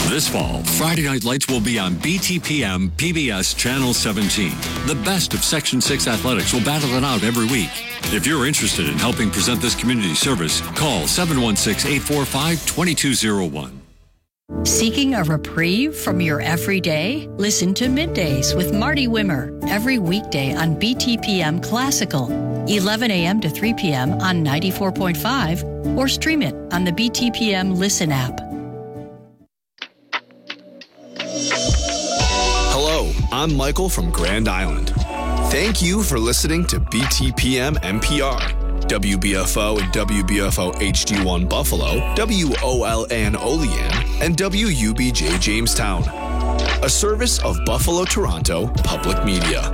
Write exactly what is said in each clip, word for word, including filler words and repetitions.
This fall, Friday Night Lights will be on B T P M P B S Channel seventeen. The best of Section six athletics will battle it out every week. If you're interested in helping present this community service, call seven one six, eight four five, two two zero one. Seeking a reprieve from your everyday? Listen to Middays with Marty Wimmer every weekday on B T P M Classical, eleven a.m. to three p.m. on ninety-four point five, or stream it on the B T P M Listen app. Hello, I'm Michael from Grand Island. Thank you for listening to B T P M N P R, W B F O and W B F O H D one Buffalo, W O L N Olean, and W U B J Jamestown. A service of Buffalo Toronto Public Media.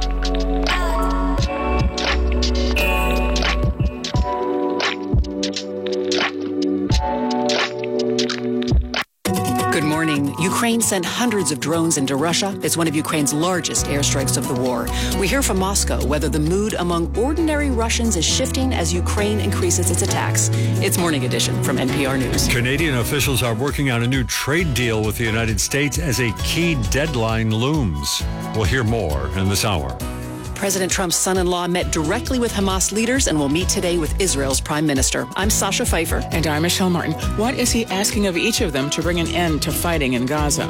Good morning. Ukraine sent hundreds of drones into Russia. It's one of Ukraine's largest airstrikes of the war. We hear from Moscow whether the mood among ordinary Russians is shifting as Ukraine increases its attacks. It's Morning Edition from N P R News. Canadian officials are working on a new trade deal with the United States as a key deadline looms. We'll hear more in this hour. President Trump's son-in-law met directly with Hamas leaders and will meet today with Israel's prime minister. I'm Sasha Pfeiffer. And I'm Michelle Martin. What is he asking of each of them to bring an end to fighting in Gaza?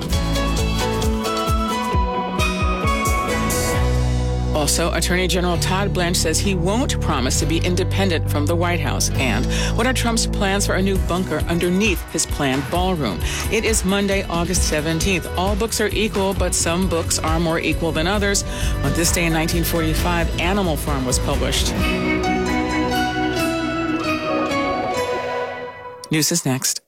Also, Attorney General Todd Blanche says he won't promise to be independent from the White House. And what are Trump's plans for a new bunker underneath his planned ballroom? It is Monday, August seventeenth. All books are equal, but some books are more equal than others. On this day in nineteen forty-five, Animal Farm was published. News is next.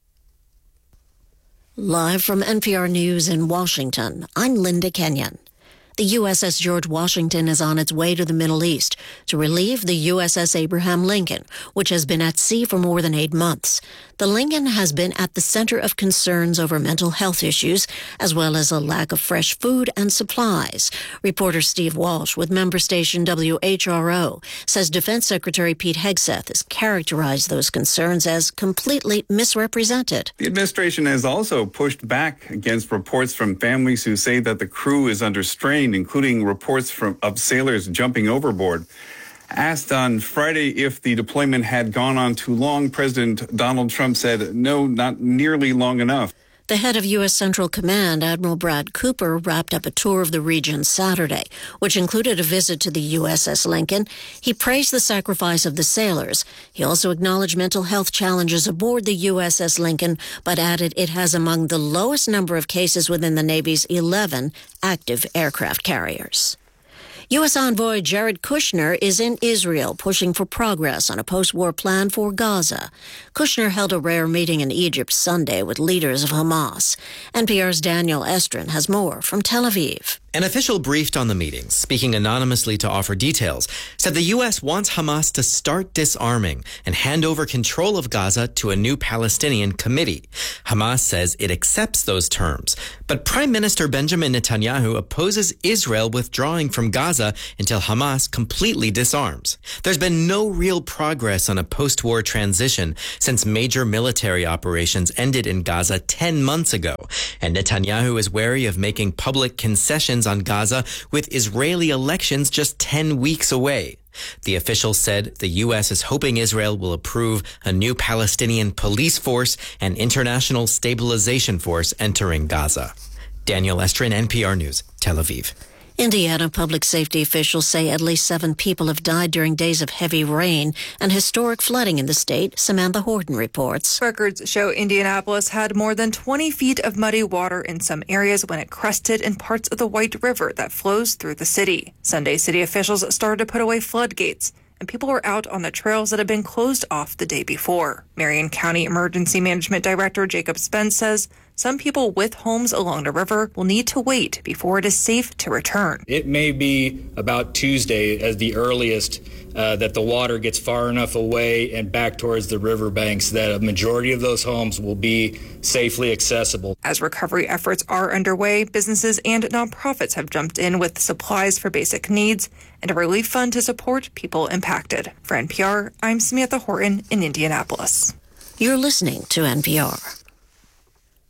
Live from N P R News in Washington, I'm Linda Kenyon. The U S S George Washington is on its way to the Middle East to relieve the U S S Abraham Lincoln, which has been at sea for more than eight months. The Lincoln has been at the center of concerns over mental health issues, as well as a lack of fresh food and supplies. Reporter Steve Walsh with member station W H R O says Defense Secretary Pete Hegseth has characterized those concerns as completely misrepresented. The administration has also pushed back against reports from families who say that the crew is under strain, including reports from of sailors jumping overboard. Asked on Friday if the deployment had gone on too long, President Donald Trump said, no, not nearly long enough. The head of U S Central Command, Admiral Brad Cooper, wrapped up a tour of the region Saturday, which included a visit to the U S S Lincoln. He praised the sacrifice of the sailors. He also acknowledged mental health challenges aboard the U S S Lincoln, but added it has among the lowest number of cases within the Navy's eleven active aircraft carriers. U S envoy Jared Kushner is in Israel pushing for progress on a post-war plan for Gaza. Kushner held a rare meeting in Egypt Sunday with leaders of Hamas. N P R's Daniel Estrin has more from Tel Aviv. An official briefed on the meeting, speaking anonymously to offer details, said the U S wants Hamas to start disarming and hand over control of Gaza to a new Palestinian committee. Hamas says it accepts those terms, but Prime Minister Benjamin Netanyahu opposes Israel withdrawing from Gaza until Hamas completely disarms. There's been no real progress on a post-war transition since major military operations ended in Gaza ten months ago, and Netanyahu is wary of making public concessions on Gaza with Israeli elections just ten weeks away. The official said the U S is hoping Israel will approve a new Palestinian police force and international stabilization force entering Gaza. Daniel Estrin, N P R News, Tel Aviv. Indiana public safety officials say at least seven people have died during days of heavy rain and historic flooding in the state. Samantha Horton reports. Records show Indianapolis had more than twenty feet of muddy water in some areas when it crested in parts of the White River that flows through the city. Sunday, city officials started to put away floodgates, and people were out on the trails that had been closed off the day before. Marion County Emergency Management Director Jacob Spence says some people with homes along the river will need to wait before it is safe to return. It may be about Tuesday as the earliest uh, that the water gets far enough away and back towards the riverbanks that a majority of those homes will be safely accessible. As recovery efforts are underway, businesses and nonprofits have jumped in with supplies for basic needs and a relief fund to support people impacted. For N P R, I'm Samantha Horton in Indianapolis. You're listening to N P R.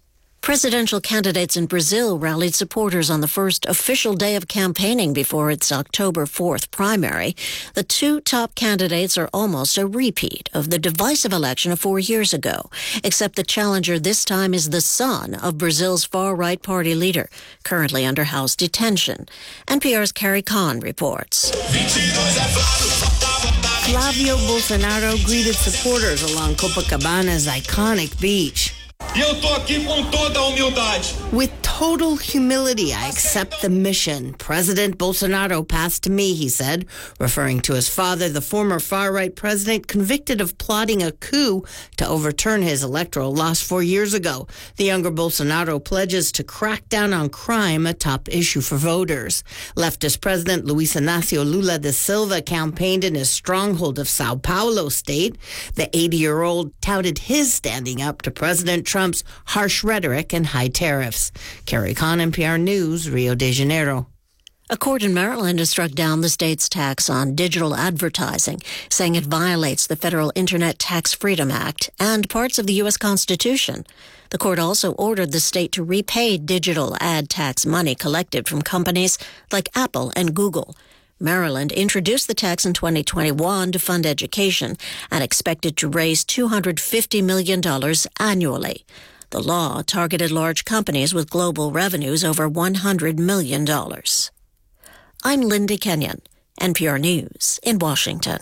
Presidential candidates in Brazil rallied supporters on the first official day of campaigning before its October fourth primary. The two top candidates are almost a repeat of the divisive election of four years ago, except the challenger this time is the son of Brazil's far-right party leader, currently under house detention. N P R's Carrie Kahn reports. Flavio Bolsonaro greeted supporters along Copacabana's iconic beach. With total humility, I accept the mission President Bolsonaro passed to me, he said, referring to his father, the former far-right president convicted of plotting a coup to overturn his electoral loss four years ago. The younger Bolsonaro pledges to crack down on crime, a top issue for voters. Leftist President Luiz Inácio Lula da Silva campaigned in his stronghold of Sao Paulo state. The eighty-year-old touted his standing up to President Trump's harsh rhetoric and high tariffs. Carrie Kahn, N P R News, Rio de Janeiro. A court in Maryland has struck down the state's tax on digital advertising, saying it violates the Federal Internet Tax Freedom Act and parts of the U S Constitution. The court also ordered the state to repay digital ad tax money collected from companies like Apple and Google. Maryland introduced the tax in twenty twenty-one to fund education and expected to raise two hundred fifty million dollars annually. The law targeted large companies with global revenues over one hundred million dollars. I'm Linda Kenyon, N P R News in Washington.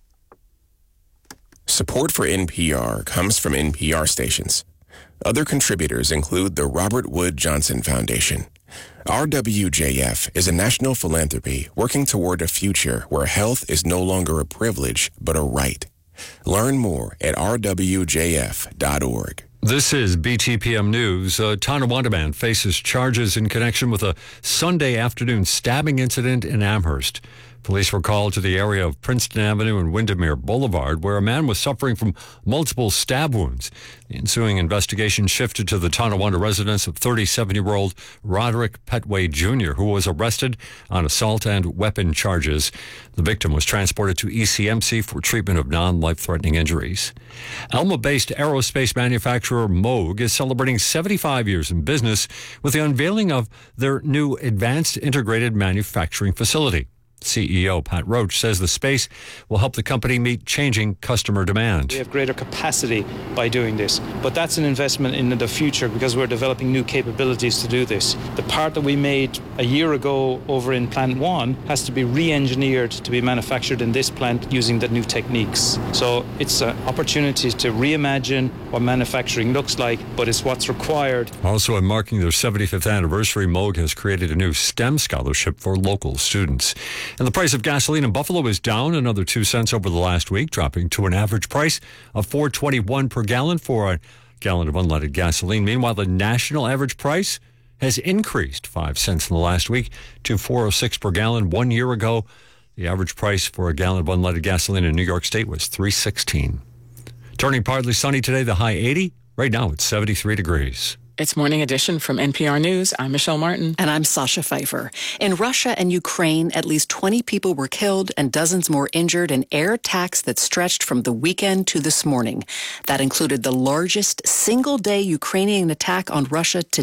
Support for N P R comes from N P R stations. Other contributors include the Robert Wood Johnson Foundation. R W J F is a national philanthropy working toward a future where health is no longer a privilege, but a right. Learn more at r w j f dot org. This is B T P M News. A Tonawanda man faces charges in connection with a Sunday afternoon stabbing incident in Amherst. Police were called to the area of Princeton Avenue and Windermere Boulevard, where a man was suffering from multiple stab wounds. The ensuing investigation shifted to the Tonawanda residence of thirty-seven-year-old Roderick Petway Junior, who was arrested on assault and weapon charges. The victim was transported to E C M C for treatment of non-life-threatening injuries. Elma-based aerospace manufacturer Moog is celebrating seventy-five years in business with the unveiling of their new advanced integrated manufacturing facility. C E O Pat Roach says the space will help the company meet changing customer demand. We have greater capacity by doing this, but that's an investment in the future because we're developing new capabilities to do this. The part that we made a year ago over in Plant One has to be re-engineered to be manufactured in this plant using the new techniques. So it's an opportunity to reimagine what manufacturing looks like, but it's what's required. Also, in marking their seventy-fifth anniversary, Moog has created a new STEM scholarship for local students. And the price of gasoline in Buffalo is down another two cents over the last week, dropping to an average price of four twenty-one per gallon for a gallon of unleaded gasoline. Meanwhile, the national average price has increased five cents in the last week to four oh six per gallon. One year ago, the average price for a gallon of unleaded gasoline in New York State was three sixteen. Turning partly sunny today, the high eighty. Right now, it's seventy-three degrees. It's Morning Edition from N P R News. I'm Michelle Martin. And I'm Sasha Pfeiffer. In Russia and Ukraine, at least twenty people were killed and dozens more injured in air attacks that stretched from the weekend to this morning. That included the largest single-day Ukrainian attack on Russia to